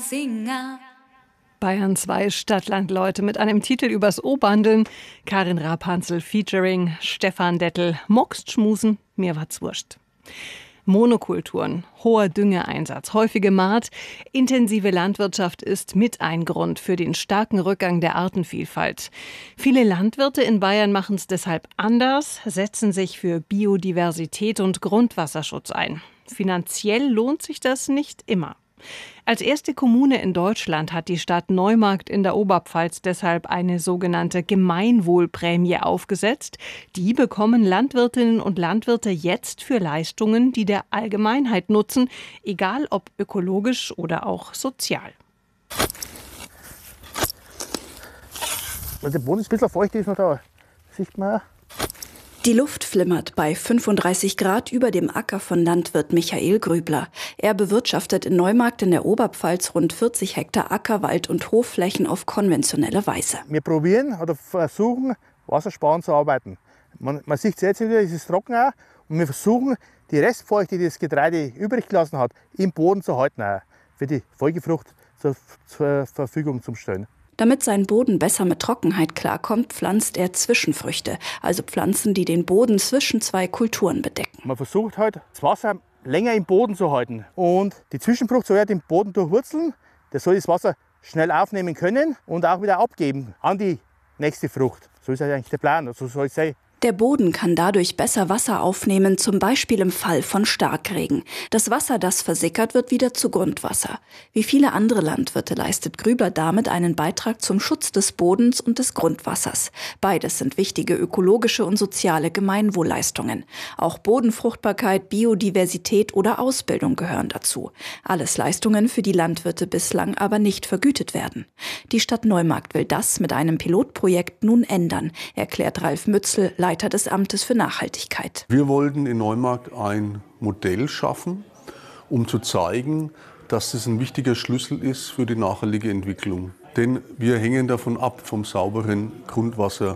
Singer. Bayern 2 Stadtlandleute mit einem Titel übers Obandeln. Karin Rapanzel featuring Stefan Dettel. Mockst schmusen, mir war's wurscht. Monokulturen, hoher Düngeeinsatz, häufige Maat, intensive Landwirtschaft ist mit ein Grund für den starken Rückgang der Artenvielfalt. Viele Landwirte in Bayern machen es deshalb anders, setzen sich für Biodiversität und Grundwasserschutz ein. Finanziell lohnt sich das nicht immer. Als erste Kommune in Deutschland hat die Stadt Neumarkt in der Oberpfalz deshalb eine sogenannte Gemeinwohlprämie aufgesetzt. Die bekommen Landwirtinnen und Landwirte jetzt für Leistungen, die der Allgemeinheit nutzen, egal ob ökologisch oder auch sozial. Der Boden ist ein bisschen feucht, ist noch da. Sieht man. Die Luft flimmert bei 35 Grad über dem Acker von Landwirt Michael Grübler. Er bewirtschaftet in Neumarkt in der Oberpfalz rund 40 Hektar Acker-, Wald- und Hofflächen auf konventionelle Weise. Wir probieren oder versuchen, wassersparend zu arbeiten. Man sieht es jetzt wieder, es ist trocken auch, und wir versuchen, die Restfeuchte, die das Getreide übrig gelassen hat, im Boden zu halten, auch für die Folgefrucht zur Verfügung zu stellen. Damit sein Boden besser mit Trockenheit klarkommt, pflanzt er Zwischenfrüchte, also Pflanzen, die den Boden zwischen zwei Kulturen bedecken. Man versucht halt, das Wasser länger im Boden zu halten. Und die Zwischenfrucht soll ja den Boden durchwurzeln. Das soll das Wasser schnell aufnehmen können und auch wieder abgeben an die nächste Frucht. So ist eigentlich der Plan, so soll es sein. Der Boden kann dadurch besser Wasser aufnehmen, zum Beispiel im Fall von Starkregen. Das Wasser, das versickert, wird wieder zu Grundwasser. Wie viele andere Landwirte leistet Grübler damit einen Beitrag zum Schutz des Bodens und des Grundwassers. Beides sind wichtige ökologische und soziale Gemeinwohlleistungen. Auch Bodenfruchtbarkeit, Biodiversität oder Ausbildung gehören dazu. Alles Leistungen, für die Landwirte bislang aber nicht vergütet werden. Die Stadt Neumarkt will das mit einem Pilotprojekt nun ändern, erklärt Ralf Mützel, Leiter des Amtes für Nachhaltigkeit. Wir wollten in Neumarkt ein Modell schaffen, um zu zeigen, dass es ein wichtiger Schlüssel ist für die nachhaltige Entwicklung. Denn wir hängen davon ab, vom sauberen Grundwasser,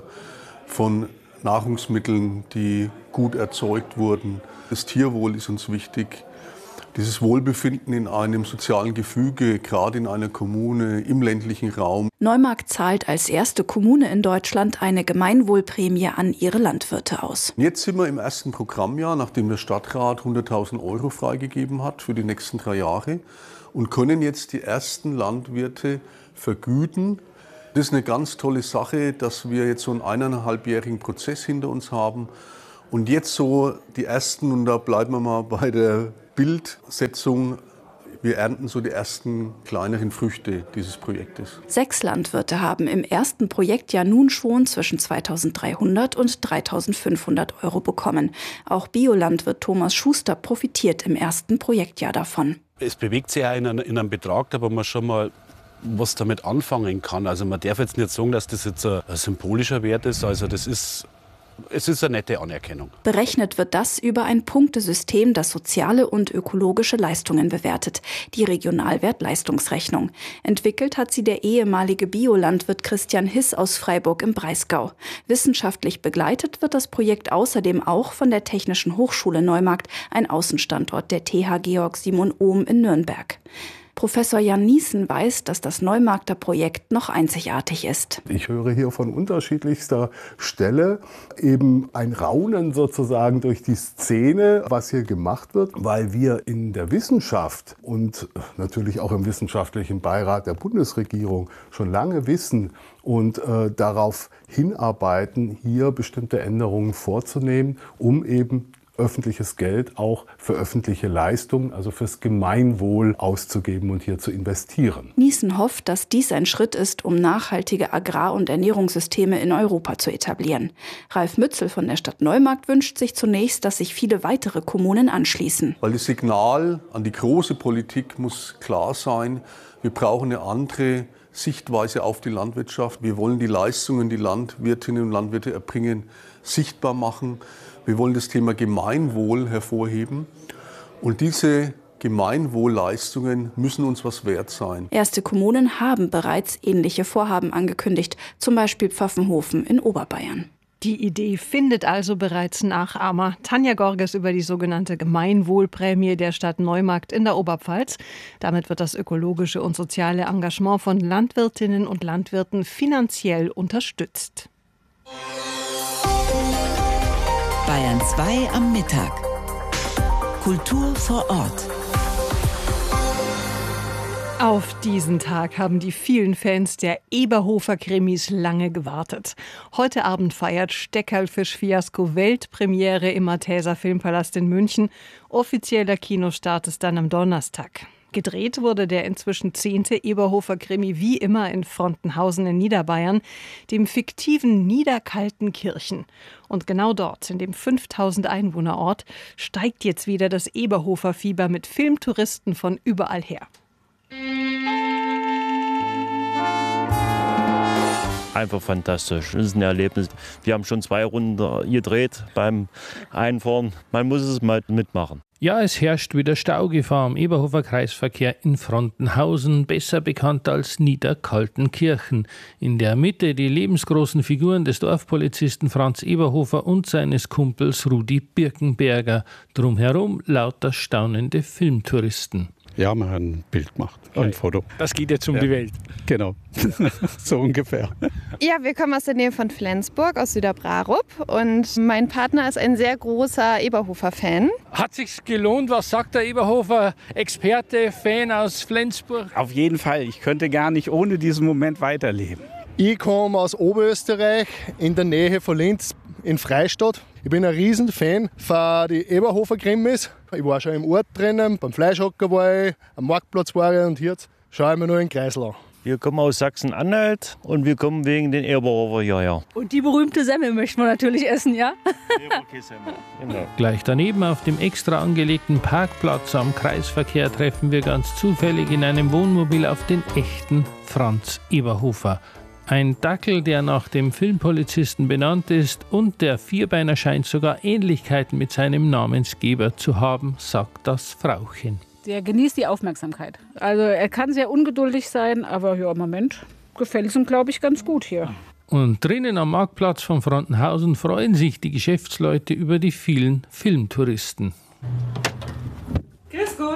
von Nahrungsmitteln, die gut erzeugt wurden. Das Tierwohl ist uns wichtig. Dieses Wohlbefinden in einem sozialen Gefüge, gerade in einer Kommune, im ländlichen Raum. Neumarkt zahlt als erste Kommune in Deutschland eine Gemeinwohlprämie an ihre Landwirte aus. Jetzt sind wir im ersten Programmjahr, nachdem der Stadtrat 100.000 € freigegeben hat für die nächsten 3 Jahre und können jetzt die ersten Landwirte vergüten. Das ist eine ganz tolle Sache, dass wir jetzt so einen 1,5-jährigen Prozess hinter uns haben und jetzt so die ersten, und da bleiben wir mal bei der Bildsetzung, wir ernten so die ersten kleineren Früchte dieses Projektes. 6 Landwirte haben im ersten Projektjahr nun schon zwischen 2.300 und 3.500 € bekommen. Auch Biolandwirt Thomas Schuster profitiert im ersten Projektjahr davon. Es bewegt sich ja in einem Betrag, wo man schon mal was damit anfangen kann. Also man darf jetzt nicht sagen, dass das jetzt ein symbolischer Wert ist. Also es ist eine nette Anerkennung. Berechnet wird das über ein Punktesystem, das soziale und ökologische Leistungen bewertet, die Regionalwertleistungsrechnung. Entwickelt hat sie der ehemalige Biolandwirt Christian Hiss aus Freiburg im Breisgau. Wissenschaftlich begleitet wird das Projekt außerdem auch von der Technischen Hochschule Neumarkt, ein Außenstandort der TH Georg Simon Ohm in Nürnberg. Professor Jan Niesen weiß, dass das Neumarkter Projekt noch einzigartig ist. Ich höre hier von unterschiedlichster Stelle eben ein Raunen sozusagen durch die Szene, was hier gemacht wird, weil wir in der Wissenschaft und natürlich auch im wissenschaftlichen Beirat der Bundesregierung schon lange wissen und darauf hinarbeiten, hier bestimmte Änderungen vorzunehmen, um eben öffentliches Geld auch für öffentliche Leistungen, also fürs Gemeinwohl auszugeben und hier zu investieren. Niesen hofft, dass dies ein Schritt ist, um nachhaltige Agrar- und Ernährungssysteme in Europa zu etablieren. Ralf Mützel von der Stadt Neumarkt wünscht sich zunächst, dass sich viele weitere Kommunen anschließen. Weil das Signal an die große Politik muss klar sein, wir brauchen eine andere Sichtweise auf die Landwirtschaft. Wir wollen die Leistungen, die Landwirtinnen und Landwirte erbringen, sichtbar machen. Wir wollen das Thema Gemeinwohl hervorheben. Und diese Gemeinwohlleistungen müssen uns was wert sein. Erste Kommunen haben bereits ähnliche Vorhaben angekündigt, zum Beispiel Pfaffenhofen in Oberbayern. Die Idee findet also bereits Nachahmer. Tanja Gorges über die sogenannte Gemeinwohlprämie der Stadt Neumarkt in der Oberpfalz. Damit wird das ökologische und soziale Engagement von Landwirtinnen und Landwirten finanziell unterstützt. Bayern 2 am Mittag. Kultur vor Ort. Auf diesen Tag haben die vielen Fans der Eberhofer-Krimis lange gewartet. Heute Abend feiert Steckerlfisch-Fiasko Weltpremiere im Malteser Filmpalast in München. Offizieller Kinostart ist dann am Donnerstag. Gedreht wurde der inzwischen 10. Eberhofer-Krimi wie immer in Frontenhausen in Niederbayern, dem fiktiven Niederkaltenkirchen. Und genau dort, in dem 5000 Einwohnerort, steigt jetzt wieder das Eberhofer-Fieber mit Filmtouristen von überall her. Einfach fantastisch. Das ist ein Erlebnis. Wir haben schon 2 Runden gedreht beim Einfahren. Man muss es mal mitmachen. Ja, es herrscht wieder Staugefahr am Eberhofer Kreisverkehr in Frontenhausen, besser bekannt als Niederkaltenkirchen. In der Mitte die lebensgroßen Figuren des Dorfpolizisten Franz Eberhofer und seines Kumpels Rudi Birkenberger. Drumherum lauter staunende Filmtouristen. Ja, wir haben ein Bild gemacht, ein Foto. Das geht jetzt um die Welt. Genau, so ungefähr. Ja, wir kommen aus der Nähe von Flensburg, aus Süderbrarup. Und mein Partner ist ein sehr großer Eberhofer-Fan. Hat sich's gelohnt? Was sagt der Eberhofer Experte, Fan aus Flensburg? Auf jeden Fall. Ich könnte gar nicht ohne diesen Moment weiterleben. Ich komme aus Oberösterreich, in der Nähe von Linz, in Freistadt. Ich bin ein Riesenfan von den Eberhofer-Krimis. Ich war schon im Ort drinnen, beim Fleischhocker war ich, am Marktplatz war ich und jetzt schaue ich mir nur in Kreisel an. Wir kommen aus Sachsen-Anhalt und wir kommen wegen den Eberhofer hierher. Und die berühmte Semmel möchten wir natürlich essen, ja? Genau. Gleich daneben auf dem extra angelegten Parkplatz am Kreisverkehr treffen wir ganz zufällig in einem Wohnmobil auf den echten Franz Eberhofer. Ein Dackel, der nach dem Filmpolizisten benannt ist, und der Vierbeiner scheint sogar Ähnlichkeiten mit seinem Namensgeber zu haben, sagt das Frauchen. Der genießt die Aufmerksamkeit. Also er kann sehr ungeduldig sein, aber ja, im Moment gefällt es ihm, glaube ich, ganz gut hier. Und drinnen am Marktplatz von Frontenhausen freuen sich die Geschäftsleute über die vielen Filmtouristen. Grüß Gott.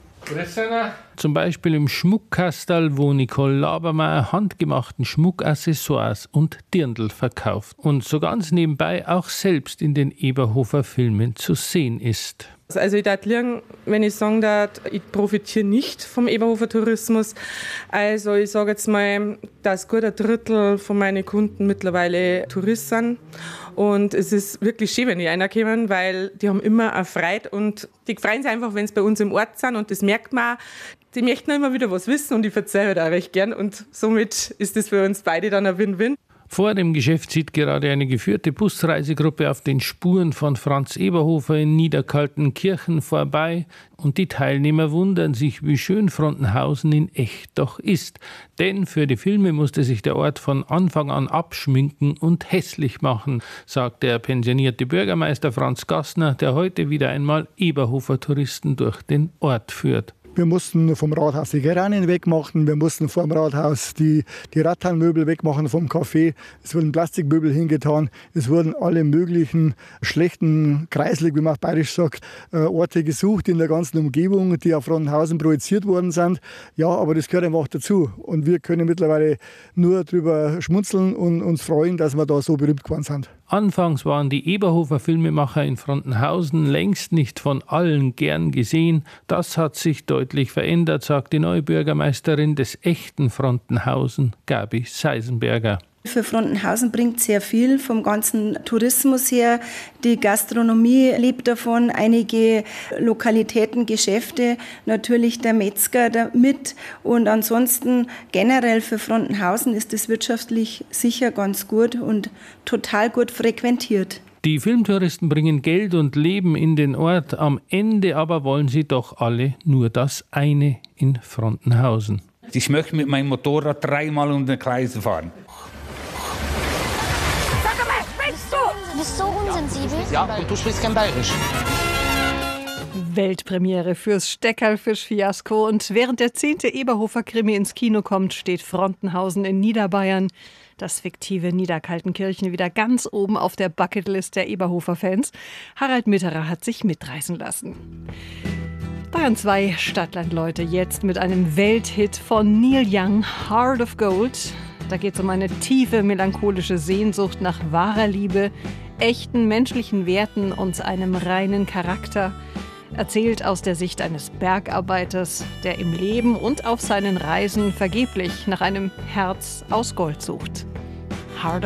Zum Beispiel im Schmuckkastal, wo Nicole Labermeier handgemachten Schmuckaccessoires und Dirndl verkauft und so ganz nebenbei auch selbst in den Eberhofer Filmen zu sehen ist. Also ich darf liegen, wenn ich sagen darf, ich profitiere nicht vom Eberhofer Tourismus. Also ich sage jetzt mal, dass gut 1/3 von meinen Kunden mittlerweile Touristen sind. Und es ist wirklich schön, wenn die reinkommen, weil die haben immer eine Freude und die freuen sich einfach, wenn sie bei uns im Ort sind und das merkt man auch. Die möchten immer wieder was wissen und ich verzeihe halt auch recht gern und somit ist das für uns beide dann ein Win-Win. Vor dem Geschäft zieht gerade eine geführte Busreisegruppe auf den Spuren von Franz Eberhofer in Niederkaltenkirchen vorbei und die Teilnehmer wundern sich, wie schön Frontenhausen in echt doch ist. Denn für die Filme musste sich der Ort von Anfang an abschminken und hässlich machen, sagt der pensionierte Bürgermeister Franz Gassner, der heute wieder einmal Eberhofer-Touristen durch den Ort führt. Wir mussten vom Rathaus die Geranien wegmachen, wir mussten vom Rathaus die Rattanmöbel wegmachen vom Café. Es wurden Plastikmöbel hingetan, es wurden alle möglichen schlechten Kreisel, wie man auf Bayerisch sagt, Orte gesucht in der ganzen Umgebung, die auf Frontenhausen projiziert worden sind. Ja, aber das gehört einfach dazu. Und wir können mittlerweile nur darüber schmunzeln und uns freuen, dass wir da so berühmt geworden sind. Anfangs waren die Eberhofer Filmemacher in Frontenhausen längst nicht von allen gern gesehen. Das hat sich deutlich verändert, sagt die neue Bürgermeisterin des echten Frontenhausen, Gabi Seisenberger. Für Frontenhausen bringt sehr viel vom ganzen Tourismus her. Die Gastronomie lebt davon, einige Lokalitäten, Geschäfte, natürlich der Metzger damit. Und ansonsten generell für Frontenhausen ist es wirtschaftlich sicher ganz gut und total gut frequentiert. Die Filmtouristen bringen Geld und Leben in den Ort. Am Ende aber wollen sie doch alle nur das eine in Frontenhausen. Ich möchte mit meinem Motorrad 3-mal um den Kreis fahren. Du bist so unsensibel. Ja, und du sprichst kein Bayerisch. Weltpremiere fürs Steckerlfisch-Fiasko. Und während der 10. Eberhofer-Krimi ins Kino kommt, steht Frontenhausen in Niederbayern, das fiktive Niederkaltenkirchen, wieder ganz oben auf der Bucketlist der Eberhofer-Fans. Harald Mitterer hat sich mitreißen lassen. Bayern 2 Stadtlandleute jetzt mit einem Welthit von Neil Young, Heart of Gold. Da geht es um eine tiefe melancholische Sehnsucht nach wahrer Liebe, echten menschlichen Werten und einem reinen Charakter. Erzählt aus der Sicht eines Bergarbeiters, der im Leben und auf seinen Reisen vergeblich nach einem Herz aus Gold sucht.